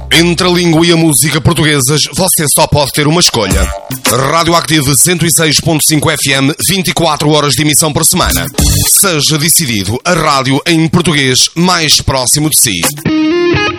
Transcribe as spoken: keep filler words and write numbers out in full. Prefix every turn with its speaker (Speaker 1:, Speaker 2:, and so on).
Speaker 1: Entre a língua e a música portuguesas, você só pode ter uma escolha. Radioactive cento e seis ponto cinco F M, vinte e quatro horas de emissão por semana. Seja decidido, a rádio em português mais próximo de si.